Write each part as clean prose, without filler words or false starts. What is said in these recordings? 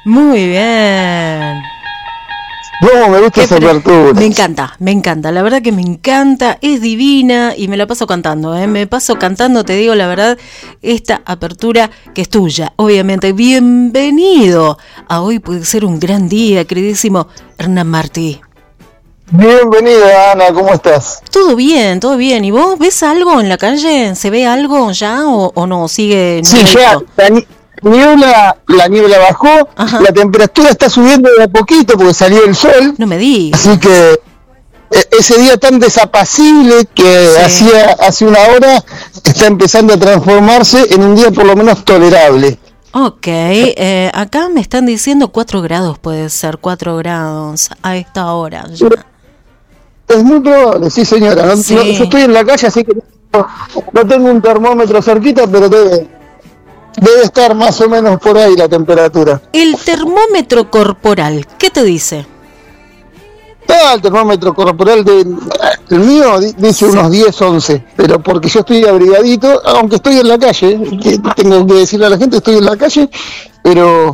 Muy bien. No, me gusta esa apertura. Me encanta, la verdad que me encanta, es divina y me la paso cantando, me paso cantando, te digo la verdad, esta apertura que es tuya, obviamente. Bienvenido a Hoy Puede Ser un Gran Día, queridísimo Hernán Martí. Bienvenida, Ana, ¿cómo estás? Todo bien, ¿y vos ves algo en la calle? ¿Se ve algo ya o no? ¿Sigue? Sí, ya, la niebla bajó. Ajá. La temperatura está subiendo de a poquito porque salió el sol. No me digas. Así que ese día tan desapacible que hacía hace una hora está empezando a transformarse en un día por lo menos tolerable. Ok, acá me están diciendo 4 grados, puede ser 4 grados a esta hora ya. Es muy probable, sí señora. Sí. No, yo estoy en la calle, así que no tengo un termómetro cerquita, pero debe estar más o menos por ahí la temperatura. El termómetro corporal, ¿qué te dice? El termómetro corporal el mío dice unos 10, 11, pero porque yo estoy abrigadito, aunque estoy en la calle, tengo que decirle a la gente, estoy en la calle, pero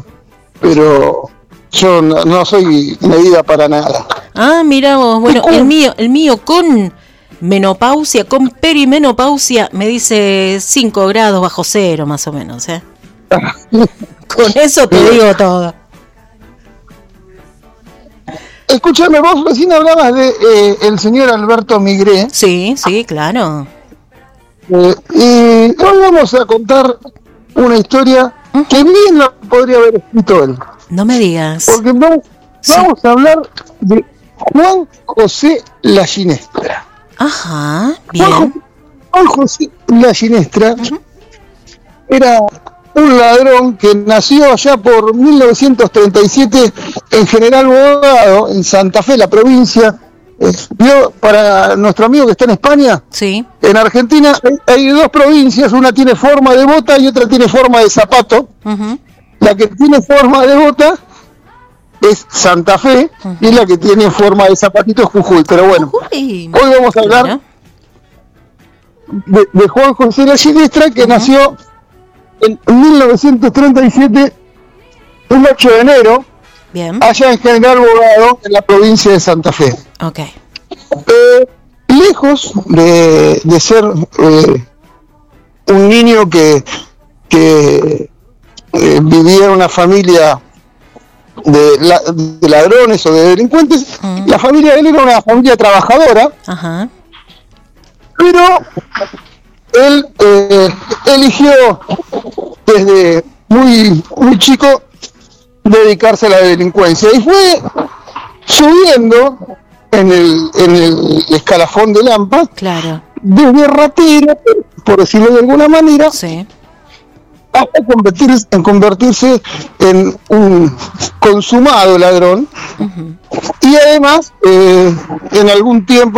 yo no soy medida para nada. Ah, mira vos, bueno, el mío con menopausia, con perimenopausia, me dice 5 grados bajo cero, más o menos, Con eso te digo todo. Escúchame, vos recién hablabas de el señor Alberto Migré. Sí, claro. Y hoy vamos a contar una historia que bien la podría haber escrito él. No me digas. Porque vamos a hablar de Juan José La Ginestra. Ajá, bien. Juan José La Ginestra era un ladrón que nació allá por 1937 en General Bogado, en Santa Fe, la provincia. Para nuestro amigo que está en España, sí. En Argentina hay 2 provincias, una tiene forma de bota y otra tiene forma de zapato. La que tiene forma de bota es Santa Fe y la que tiene forma de zapatito es Jujuy. Pero bueno, hoy vamos a hablar de Juan José La Ginestra, que nació en 1937, el 8 de enero, bien, allá en General Bogado, en la provincia de Santa Fe. Ok. Lejos de ser un niño que vivía en una familia de ladrones o de delincuentes, la familia de él era una familia trabajadora. Ajá. Pero él eligió desde muy chico dedicarse a la delincuencia y fue subiendo en el escalafón de Lampa, claro, desde ratero, por decirlo de alguna manera, sí, hasta convertirse en un consumado ladrón. Y además en algún tiempo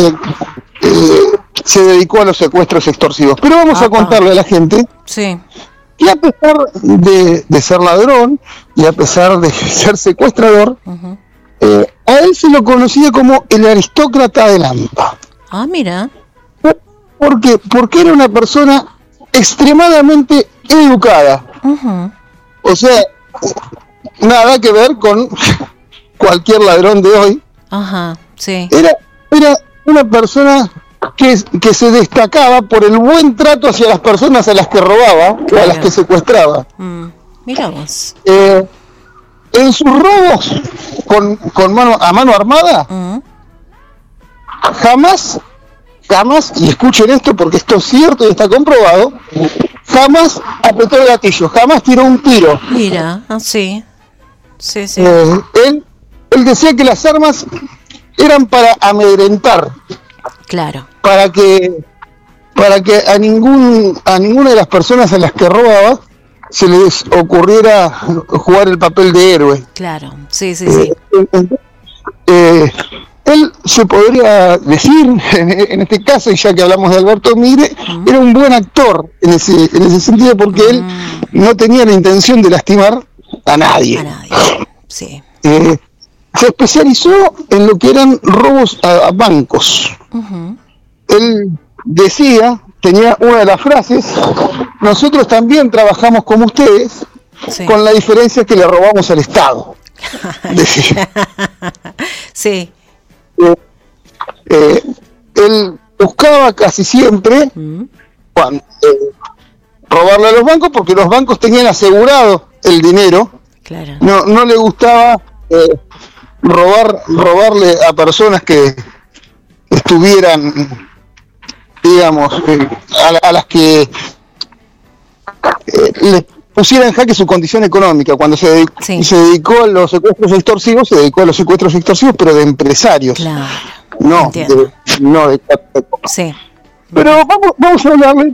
se dedicó a los secuestros extorsivos. Pero vamos a contarle a la gente que a pesar de ser ladrón y a pesar de ser secuestrador, a él se lo conocía como el aristócrata de Lampa. Ah, mira. ¿Por qué? Porque era una persona extremadamente educada. O sea, nada que ver con cualquier ladrón de hoy. Ajá, sí. Era una persona que se destacaba por el buen trato hacia las personas a las que robaba, o a las que secuestraba. Mira vos. En sus robos con mano armada, jamás, y escuchen esto porque esto es cierto y está comprobado, jamás apretó el gatillo, jamás tiró un tiro. Mira, sí. Él decía que las armas eran para amedrentar. Claro. Para que a ninguna de las personas a las que robaba se les ocurriera jugar el papel de héroe. Claro, sí. Él se podría decir, en este caso, y ya que hablamos de Alberto Migré, era un buen actor en ese sentido, porque él no tenía la intención de lastimar a nadie. Sí. Se especializó en lo que eran robos a bancos. Él decía, tenía una de las frases: nosotros también trabajamos como ustedes, Sí. con la diferencia que le robamos al Estado. Decía. Sí. Él buscaba casi siempre robarle a los bancos porque los bancos tenían asegurado el dinero. Claro. No le gustaba robarle a personas que estuvieran, digamos, a las que le pusiera en jaque su condición económica. Cuando se dedicó a los secuestros extorsivos, pero de empresarios. Claro. No de sí. Pero vamos a hablarle.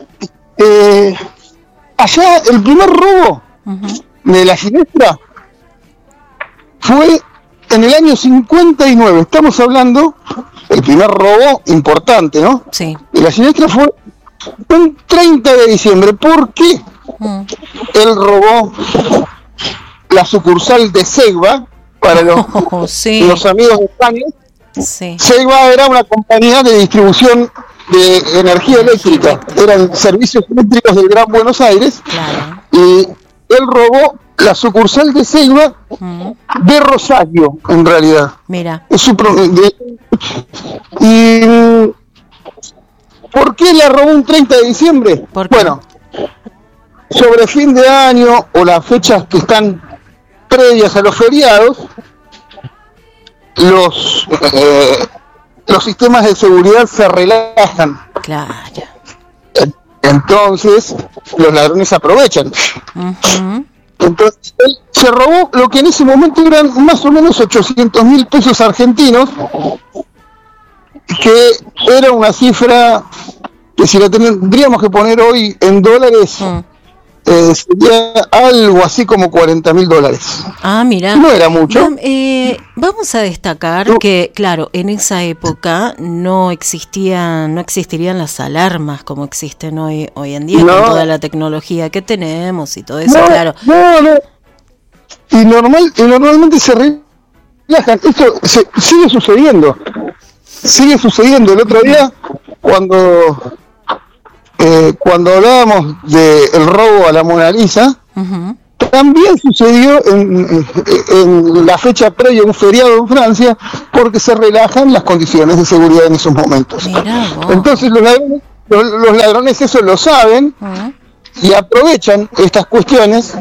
Allá el primer robo de la Ginestra fue en el año 59. Estamos hablando del primer robo importante, ¿no? Sí. De la Ginestra fue un 30 de diciembre. ¿Por qué? Él robó la sucursal de Cegba para los amigos de España. Sí. Cegba era una compañía de distribución de energía eléctrica, eran servicios eléctricos del Gran Buenos Aires. Claro. Y él robó la sucursal de Cegba de Rosario, en realidad. Mira. ¿Y por qué la robó un 30 de diciembre? Bueno, sobre fin de año o las fechas que están previas a los feriados, los sistemas de seguridad se relajan. Claro. Entonces, los ladrones aprovechan. Entonces, él se robó lo que en ese momento eran más o menos 800.000 pesos argentinos, que era una cifra que si la tendríamos que poner hoy en dólares, sería algo así como $40.000. Ah, mira. No era mucho. Vamos a destacar que, claro, en esa época no existirían las alarmas como existen hoy en día, con toda la tecnología que tenemos y todo eso, claro. Y normalmente se relajan. Esto sigue sucediendo. El otro día, cuando hablábamos del robo a la Mona Lisa, también sucedió en la fecha previa a un feriado en Francia, porque se relajan las condiciones de seguridad en esos momentos. Entonces los ladrones eso lo saben y aprovechan estas cuestiones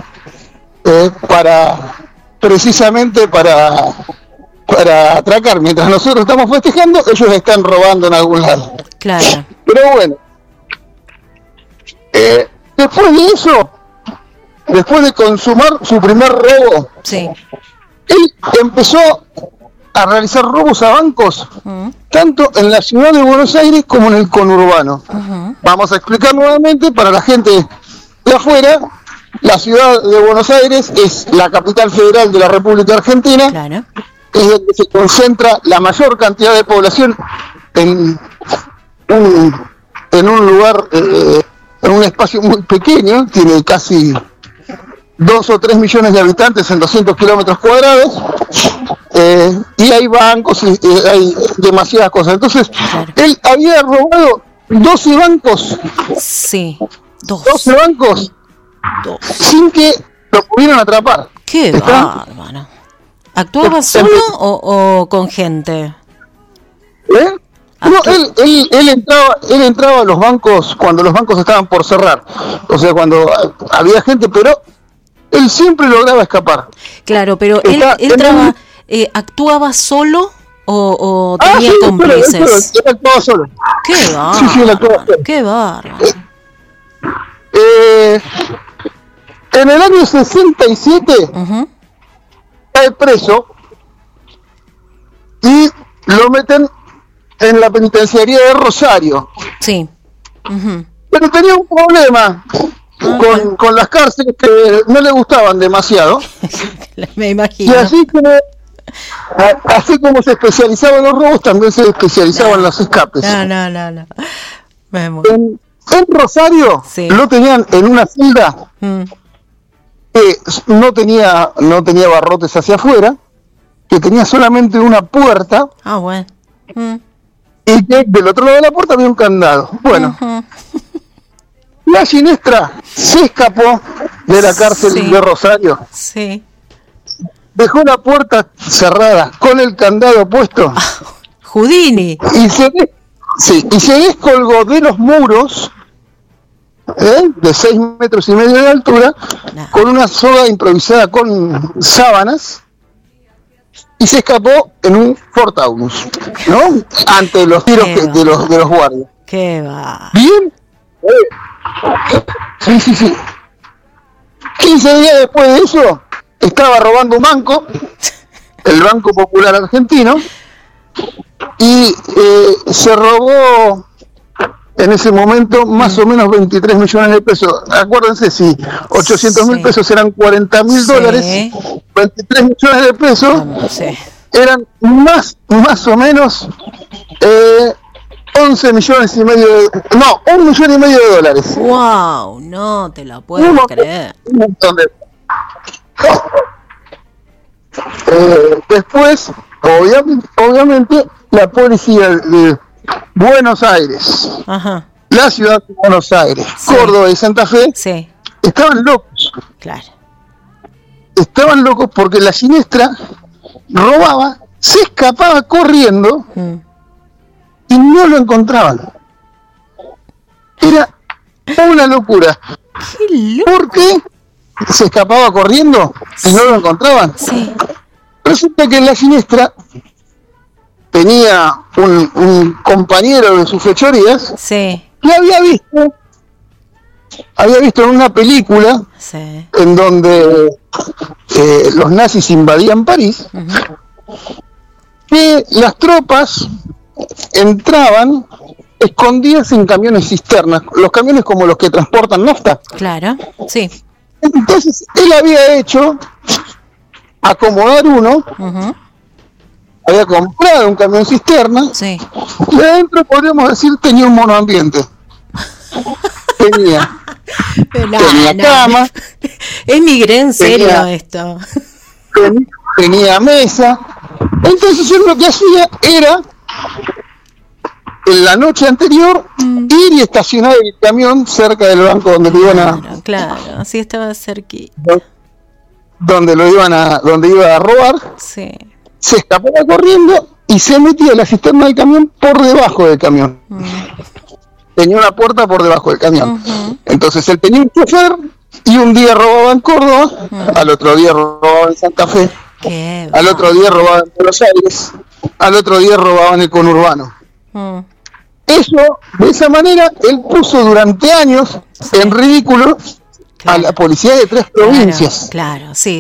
precisamente para atracar. Mientras nosotros estamos festejando, ellos están robando en algún lado. Claro. Pero bueno, después de eso, después de consumar su primer robo, él empezó a realizar robos a bancos, tanto en la ciudad de Buenos Aires como en el conurbano. Vamos a explicar nuevamente para la gente de afuera. La ciudad de Buenos Aires es la capital federal de la República Argentina. Claro. Es donde se concentra la mayor cantidad de población en un lugar, en un espacio muy pequeño. Tiene casi 2 o 3 millones de habitantes en 200 kilómetros cuadrados, y hay bancos y hay demasiadas cosas. Entonces, él había robado 12 bancos. Sí, 12 bancos sin que lo pudieran atrapar. ¡Qué bárbaro! ¿Actuaba solo o con gente? No, él entraba a los bancos cuando los bancos estaban por cerrar, o sea, cuando había gente, pero él siempre lograba escapar. Claro, pero él ¿actuaba solo o tenía cómplices? Él actuaba solo. ¡Qué bárbaro! Sí, él actuaba solo. ¡Qué bárbaro! En el año 67 cae preso y lo meten en la penitenciaría de Rosario. Sí. Pero tenía un problema con las cárceles que no le gustaban demasiado. Me imagino. Y así como se especializaban los robos, también se especializaban los escapes. No. En Rosario lo tenían en una celda que no tenía barrotes hacia afuera, que tenía solamente una puerta. Ah, bueno. Y que del otro lado de la puerta había un candado. Bueno, La Ginestra se escapó de la cárcel de Rosario. Sí. Dejó la puerta cerrada con el candado puesto. Houdini. Y se descolgó de los muros de 6,5 metros de altura, con una soga improvisada con sábanas, y se escapó en un Ford Taunus, ¿no? Ante los tiros de los guardias. ¿Qué va? ¿Bien? Sí. 15 días después de eso, estaba robando un banco, el Banco Popular Argentino, y se robó en ese momento más o menos 23 millones de pesos. Acuérdense, si 800.000 pesos eran 40.000 dólares, 23 millones de pesos eran más o menos 11 millones y medio de... No, 1,5 millones de dólares. ¡Wow! No te lo puedo creer. Un montón de... después, obviamente, la policía de Buenos Aires, la ciudad de Buenos Aires, Córdoba y Santa Fe, estaban locos. Claro. Estaban locos porque la Ginestra robaba, se escapaba corriendo y no lo encontraban. Era una locura. ¡Qué loco! ¿Por qué se escapaba corriendo y no lo encontraban? Sí. Resulta que en la Ginestra tenía un compañero de sus fechorías que había visto en una película en donde los nazis invadían París, que las tropas entraban escondidas en camiones cisternas, los camiones como los que transportan nafta. Claro, sí. Entonces él había hecho acomodar uno, había comprado un camión cisterna, y adentro, podríamos decir, tenía un monoambiente. Tenía cama. Es migré en serio esto. Tenía mesa. Entonces él lo que hacía era, en la noche anterior, ir y estacionar el camión cerca del banco donde lo iban a... Claro, así estaba cerquita. Donde iba a robar. Sí. Se escapaba corriendo y se metía en la cisterna del camión por debajo del camión. Tenía una puerta por debajo del camión. Entonces él tenía un chofer y un día robaba en Córdoba, al otro día robaba en Santa Fe, al otro día robaba en Buenos Aires, al otro día robaba en el conurbano. Eso, de esa manera, él puso durante años en ridículo a la policía de 3 provincias. Claro, sí.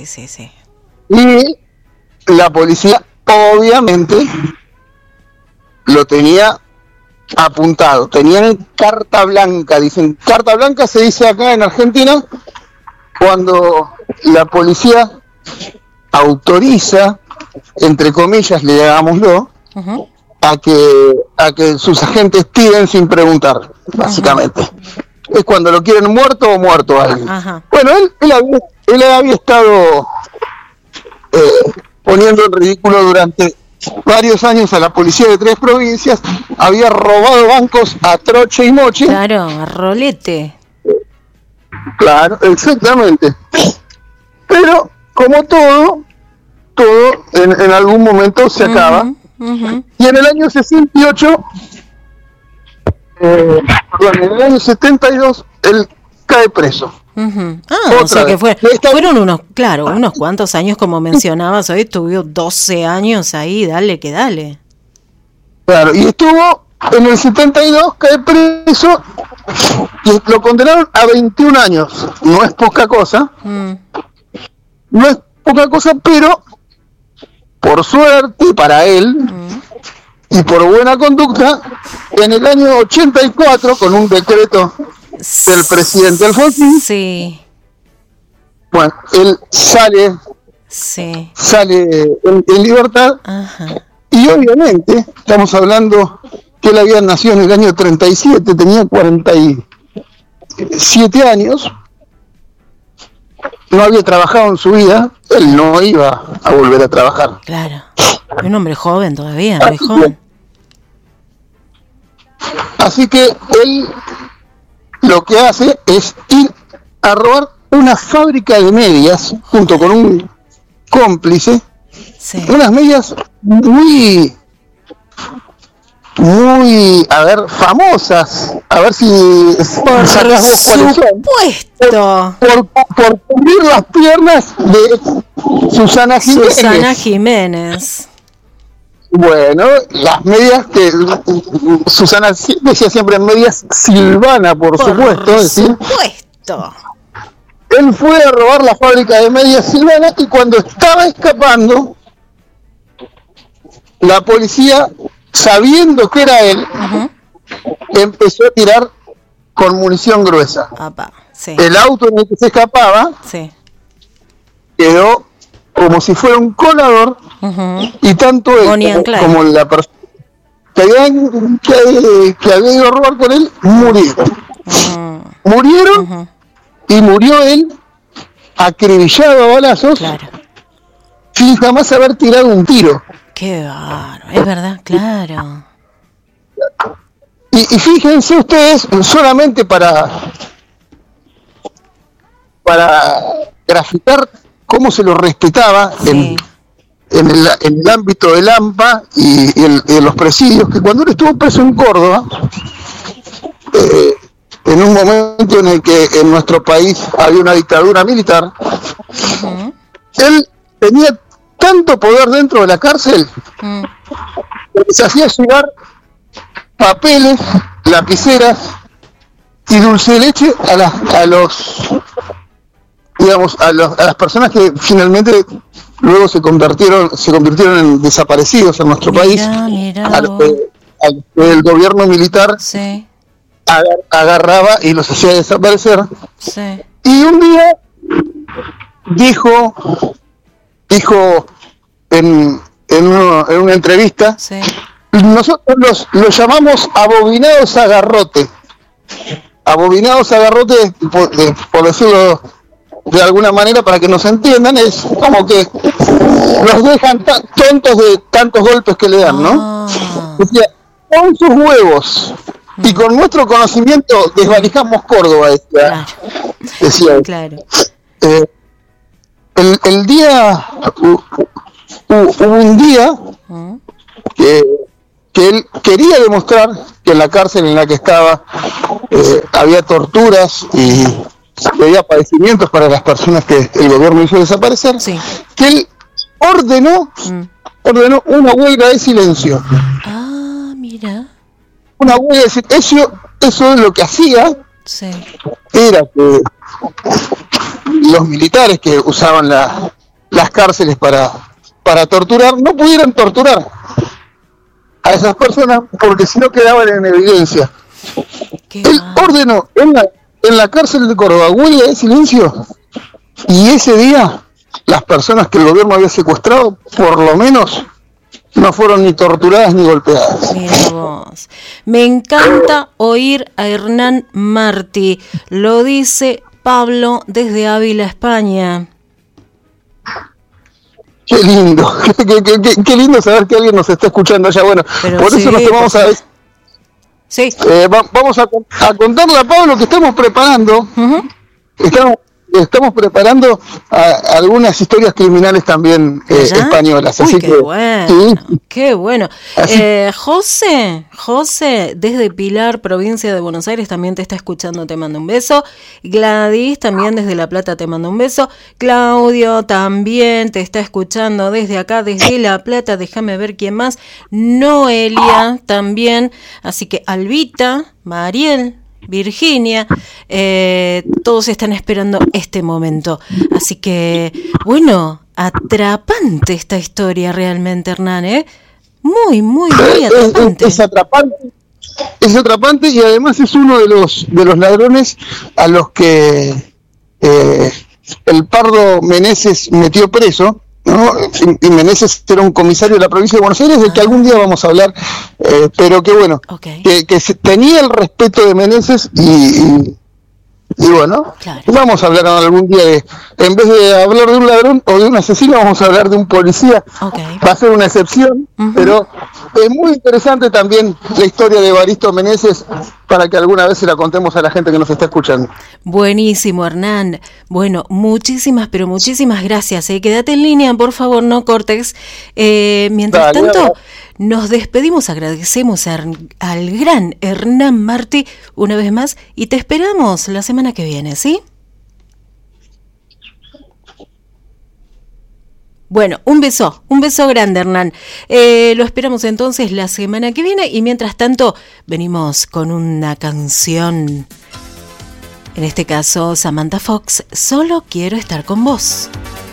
Y la policía, obviamente, lo tenía apuntado. Tenían carta blanca, dicen. Carta blanca se dice acá en Argentina cuando la policía autoriza, entre comillas, le hagámoslo, a que sus agentes tiren sin preguntar, básicamente. Es cuando lo quieren muerto o muerto a alguien. Bueno, él había estado poniendo en ridículo durante varios años a la policía de 3 provincias, había robado bancos a troche y moche. Claro, a rolete. Claro, exactamente. Pero, como todo en algún momento se acaba. Y en el año 68, en el año 72, él cae preso. O sea que fueron unos cuantos años, como mencionabas hoy, estuvo 12 años ahí, dale que dale. Claro, y estuvo en el 72, cae preso y lo condenaron a 21 años. No es poca cosa. No es poca cosa, pero por suerte para él y por buena conducta, en el año 84, con un decreto del presidente Alfonsín, bueno, él sale en libertad. Y obviamente estamos hablando que él había nacido en el año 37, tenía 47 años, no había trabajado en su vida, él no iba a volver a trabajar. Claro, un hombre joven todavía, muy joven. Así que él lo que hace es ir a robar una fábrica de medias junto con un cómplice, Sí. unas medias muy, a ver, famosas, a ver si Por sacás vos cuáles son. supuesto. Por cubrir las piernas de Susana Jiménez. Susana Jiménez. Bueno, las medias que Susana decía siempre, medias Silvana, por supuesto. Es decir, supuesto. él fue a robar la fábrica de medias Silvana y cuando estaba escapando, la policía, sabiendo que era él, empezó a tirar con munición gruesa. Apa, sí. El auto en el que se escapaba Sí. quedó como si fuera un colador, y tanto él como la persona que había ido a robar con él murieron y murió él acribillado a balazos, Claro. sin jamás haber tirado un tiro. Qué bárbaro, es verdad, claro. Y fíjense ustedes, solamente para graficar cómo se lo respetaba Sí. en el ámbito del AMPA y en los presidios, que cuando él estuvo preso en Córdoba, en un momento en el que en nuestro país había una dictadura militar, él tenía tanto poder dentro de la cárcel que se hacía llegar papeles, lapiceras y dulce de leche a las personas que finalmente luego se convirtieron en desaparecidos en nuestro país, a los que el gobierno militar Sí. agarraba y los hacía desaparecer. Sí. Y un día dijo en una entrevista, Sí. nosotros los llamamos abobinados a garrote. Abobinados a garrote, por decirlo de alguna manera, para que nos entiendan, es como que los dejan tontos de tantos golpes que le dan, ¿no? Decía, con sus huevos y con nuestro conocimiento desvalijamos Córdoba, decía. Claro. El día hubo un día que él quería demostrar que en la cárcel en la que estaba había torturas y había padecimientos para las personas que el gobierno hizo desaparecer, Sí. que él ordenó una huelga de silencio. Ah, mira. Una huelga de silencio, eso es lo que hacía, Sí. era que los militares que usaban las cárceles para torturar no pudieran torturar a esas personas porque si no quedaban en evidencia. Él ordenó en la cárcel de Córdoba huelga de silencio, y ese día las personas que el gobierno había secuestrado por lo menos no fueron ni torturadas ni golpeadas. Mira vos. Me encanta oír a Hernán Martí. Lo dice Pablo desde Ávila, España. Qué lindo, qué lindo saber que alguien nos está escuchando allá. Bueno, pero por eso nos tomamos a veces. Sí. Vamos a contarle a Pablo que estamos preparando. Estamos preparando algunas historias criminales también españolas. Uy, así qué que, bueno, sí. qué bueno. José, desde Pilar, provincia de Buenos Aires, también te está escuchando, te mando un beso. Gladys, también desde La Plata, te mando un beso. Claudio, también te está escuchando desde acá, desde La Plata, déjame ver quién más. Noelia, también. Así que Albita, Mariel, Virginia, todos están esperando este momento. Así que, bueno, atrapante esta historia realmente, Hernán, ¿eh? Muy, muy, muy atrapante. Es atrapante y además es uno de los ladrones a los que el Pardo Meneses metió preso, ¿no? Y Meneses era un comisario de la provincia de Buenos Aires, del que algún día vamos a hablar, pero que bueno, Okay. que tenía el respeto de Meneses y Y bueno, Claro. vamos a hablar algún día en vez de hablar de un ladrón o de un asesino, vamos a hablar de un policía. Ok. Va a ser una excepción, pero es muy interesante también la historia de Evaristo Meneses para que alguna vez se la contemos a la gente que nos está escuchando. Buenísimo, Hernán. Bueno, muchísimas, pero muchísimas gracias. Quédate en línea, por favor, no cortes. Mientras Dale, tanto, dale. nos despedimos, agradecemos al gran Hernán Martí una vez más y te esperamos la semana que viene, ¿sí? Bueno, un beso grande, Hernán. Lo esperamos entonces la semana que viene y mientras tanto venimos con una canción, en este caso Samantha Fox, Solo quiero estar con vos.